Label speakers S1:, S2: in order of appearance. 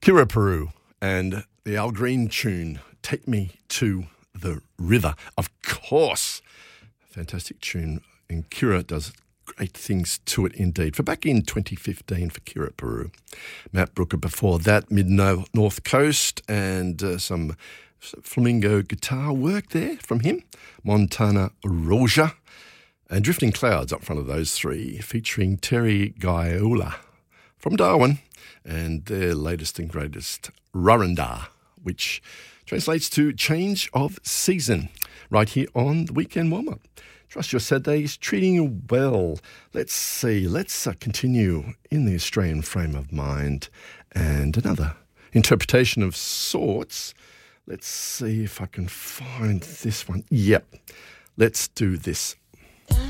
S1: Kira Peru and the Al Green tune, Take Me to the River. Of course. Fantastic tune. And Kira does great things to it indeed. For back in 2015 for Kira Peru. Matt Brooker before that, Mid-North Coast, and some flamingo guitar work there from him. Montana Roja. And Drifting Clouds up front of those three, featuring Terry Gaiola from Darwin and their latest and greatest, Raranda, which translates to change of season, right here on the Weekend Warm-Up. Trust your Saturday is treating you well. Let's see, let's continue in the Australian frame of mind and another interpretation of sorts. Let's see if I can find this one. Yep, let's do this.